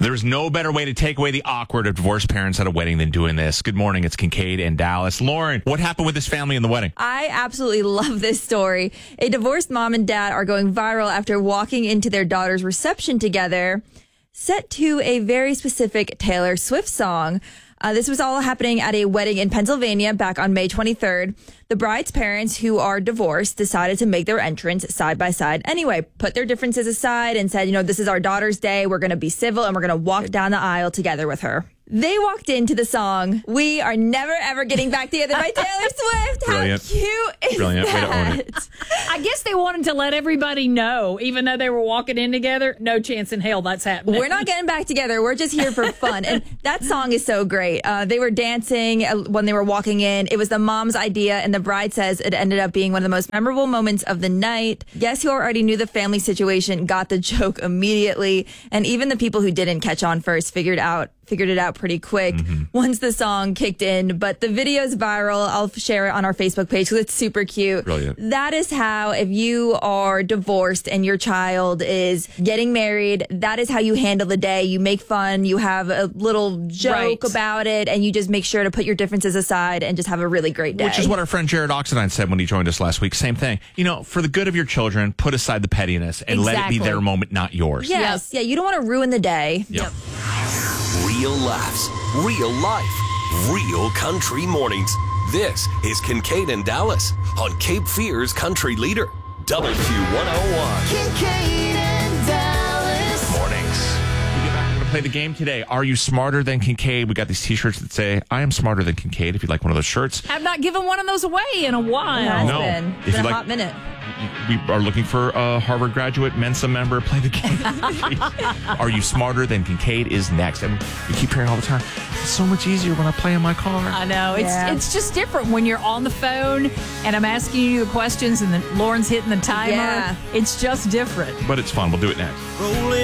There's no better way to take away the awkward of divorced parents at a wedding than doing this. Good morning. It's Kincaid and Dallas. Lauren, what happened with this family in the wedding? I absolutely love this story. A divorced mom and dad are going viral after walking into their daughter's reception together, set to a very specific Taylor Swift song. This was all happening at a wedding in Pennsylvania back on May 23rd. The bride's parents, who are divorced, decided to make their entrance side by side anyway, put their differences aside and said, this is our daughter's day. We're going to be civil and we're going to walk down the aisle together with her. They walked into the song, "We Are Never Ever Getting Back Together" by Taylor Swift. Brilliant. How cute is Brilliant. that? Way to own it. I guess they wanted to let everybody know, even though they were walking in together, no chance in hell that's happening. We're not getting back together. We're just here for fun. And that song is so great. They were dancing when they were walking in. It was the mom's idea, and the bride says it ended up being one of the most memorable moments of the night. Guests who already knew the family situation got the joke immediately, and even the people who didn't catch on first figured it out pretty quick once the song kicked in. But the video's viral. I'll share it on our Facebook page because it's super cute. Brilliant. That is how, if you are divorced and your child is getting married, that is how you handle the day. You make fun, you have a little joke about it, and you just make sure to put your differences aside and just have a really great day. Which is what our friend Jared Oxendine said when he joined us last week. Same thing. For the good of your children, put aside the pettiness and let it be their moment, not yours. Yes. Yeah, you don't want to ruin the day. Yep. Real laughs, real life, real country mornings. This is Kincaid and Dallas on Cape Fear's Country Leader, WQ101. Kincaid and Dallas. Mornings. We get back. We're going to play the game today. Are you smarter than Kincaid? We got these t-shirts that say, "I am smarter than Kincaid," if you'd like one of those shirts. Have not given one of those away in a while. No. It's If been you a like- hot minute. We are looking for a Harvard graduate, Mensa member. Play the game. Are you smarter than Kincaid is next. And we keep hearing all the time, it's so much easier when I play in my car. I know. It's just different when you're on the phone and I'm asking you the questions and then Lauren's hitting the timer. Yeah. It's just different. But it's fun. We'll do it next. Rolling